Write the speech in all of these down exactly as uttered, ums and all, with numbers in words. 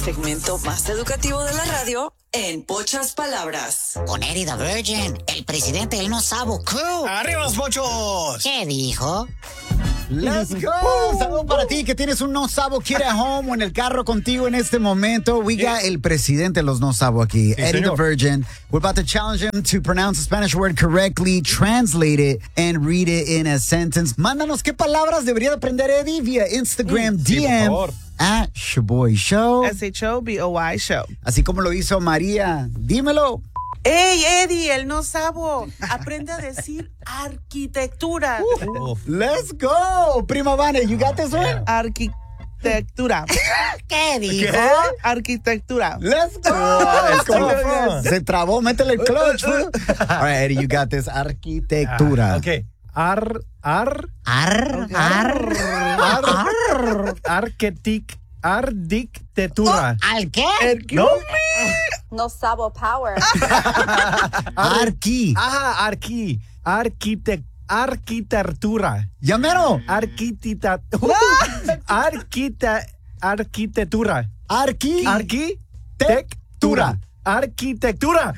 Segmento más educativo de la radio en pocas palabras. Con Eddie the Virgin, el presidente del No Sabo Crew. ¡Arriba los pochos! ¿Qué dijo? Let's go. Saludos para ti que tienes un No Sabo Kid at home o en el carro contigo en este momento. We got el presidente de los No Sabo aquí, Sí, Eddie señor. the Virgin. We're about to challenge him to pronounce a Spanish word correctly, translate it, and read it in a sentence. Mándanos qué palabras debería de aprender Eddie via Instagram Sí, D por M favor. at Shaboy Show. S H O B O Y Show. Así como lo hizo María. Dímelo. ¡Ey, Eddie, el no sabo! Aprende a decir arquitectura. Uf. Let's go. Prima Vane, you got this one? Arquitectura. ¿Qué dijo? Arquitectura. Let's go. Nice. Come Come on. on. Se trabó, métele el clutch. fool. All right, Eddie, you got this. Arquitectura. Ah, ok. Ar, ar, Ar, ar, ar. arquetic, ardictetura. ¿Al qué? ¿No? No Sabo Power. Arqui. Ajá, arqui, arquitect, arquitectura. Llamero. Arquitita, arquita, arquitectura. Arqui. Arquitectura. Arquitectura.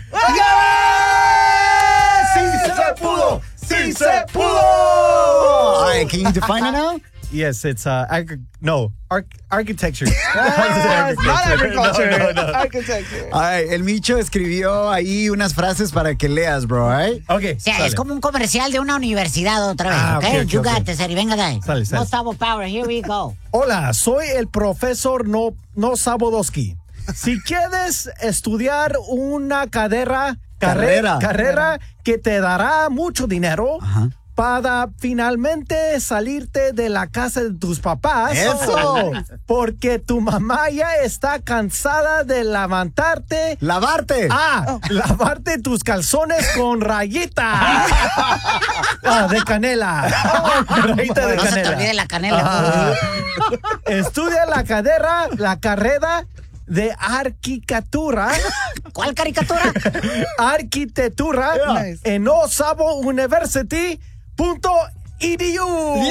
¡Sí se pudo! ¡Sí se pudo! All right, can you define it now? Yes, it's uh, ag- no, arch- architecture. Ah, it's not agriculture. No, no, no. Architecture. All right, el Micho escribió ahí unas frases para que leas, bro, all right? Okay, O sea, sale. es como un comercial de una universidad otra vez, Ah, ¿ok? ok, ok, You ok. got this, Eddie. Venga de ahí. Sale, sale. No Sabo Power, here we go. Hola, soy el profesor No, no Sabodoski. Si quieres estudiar una carrera, Carrera. carrera, carrera que te dará mucho dinero Ajá. para finalmente salirte de la casa de tus papás. ¡Eso! Porque tu mamá ya está cansada de levantarte. Lavarte. Ah, lavarte tus calzones con rayita. Ah, de canela. Rayita de No se te canela. olvide la canela. Ah. Estudia la carrera, la carrera de arquitectura, ¿Cuál caricatura? arquitectura Nice. en Osabo University punto E D U.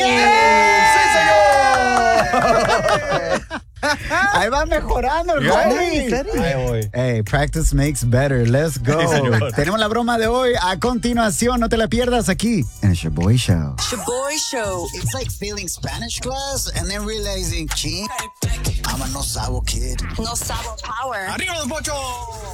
Ahí va mejorando el Yeah. homie. Ahí voy. Hey, practice makes better. Let's go. Sí, señor. Tenemos la broma de hoy a continuación. No te la pierdas aquí en el Shaboy Show. Shaboy Show. It's like failing Spanish class and then realizing, gee, I'm a no sabo kid. No Sabo Power. ¡Arriba los bochos!